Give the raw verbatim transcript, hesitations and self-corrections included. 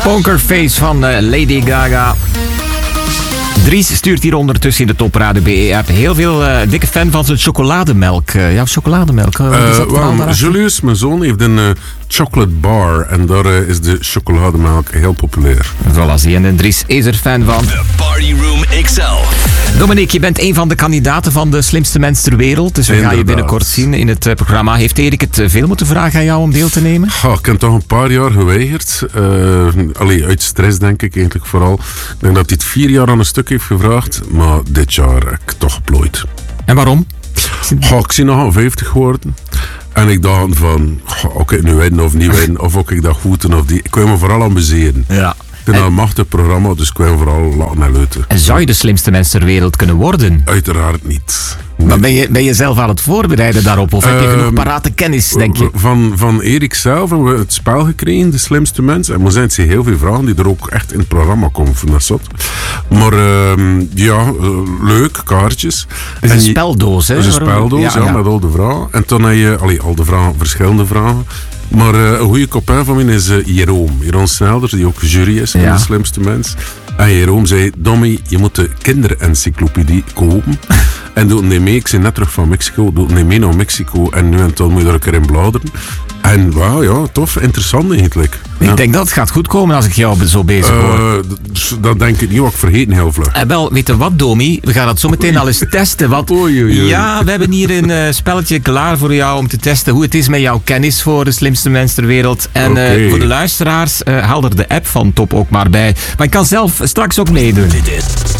Pokerface van uh, Lady Gaga. Dries stuurt hier ondertussen in de Topradio B E-app heel veel uh, dikke fan van zijn chocolademelk. Uh, ja, chocolademelk. Uh, uh, well, Julius, mijn zoon, heeft een uh, chocolate bar en daar uh, is de chocolademelk heel populair. Voilà, zie je. En Dries is er fan van. The Party Room X L. Dominique, je bent een van de kandidaten van de slimste mens ter wereld. Dus we Inderdaad. gaan je binnenkort zien in het uh, programma. Heeft Erik het uh, veel moeten vragen aan jou om deel te nemen? Oh, ik heb toch een paar jaar geweigerd. Uh, allee, uit stress denk ik eigenlijk vooral. Ik denk dat hij het vier jaar aan een stuk heeft gevraagd. Maar dit jaar heb ik toch geplooid. En waarom? Oh, ik zie nog aan vijftig worden. En ik dacht van, oh, ook ik nu winnen of niet winnen. Of ook ik dat goed doen of die. Ik wil me vooral amuseren. Ja. Ik vind dat een machtig programma, dus ik wil vooral lachen en leuten. En zou je de slimste mens ter wereld kunnen worden? Uiteraard niet. Nee. Maar ben je, ben je zelf aan het voorbereiden daarop? Of heb je Uh, genoeg parate kennis, denk je? Van, van Erik zelf hebben we het spel gekregen, de slimste mens. En er zijn ze heel veel vragen die er ook echt in het programma komen. Ik vind dat zot. Maar uh, ja, uh, leuk, kaartjes. Het is een je, speldoos, hè? Het is een speldoos, ja, ja, ja. met al de vragen. En dan heb je allee, al de vragen, verschillende vragen. Maar uh, een goede copain van mij is uh, Jeroen. Jeroen Snelders, die ook jury is van Ja. de slimste mens. En Jeroen zei, Dommy, je moet de kinderencyclopedie kopen. En doe het mee. Ik ben net terug van Mexico. Doe het mee naar Mexico. En nu en dan moet je er een keer in bladeren. En wauw, ja, tof. Interessant eigenlijk. Ik Ja. denk dat het gaat goed komen als ik jou zo bezig hoor. Uh, d- dat denk ik niet, wat ik vergeten heel vlug. En wel, weet je wat, Domi? We gaan dat zo meteen al eens testen. Want Oei, oei, oei. ja, we hebben hier een uh, spelletje klaar voor jou om te testen hoe het is met jouw kennis voor de slimste mens ter wereld. En uh, Oké. voor de luisteraars, uh, haal er de app van Top ook maar bij. Maar ik kan zelf straks ook meedoen. Dit is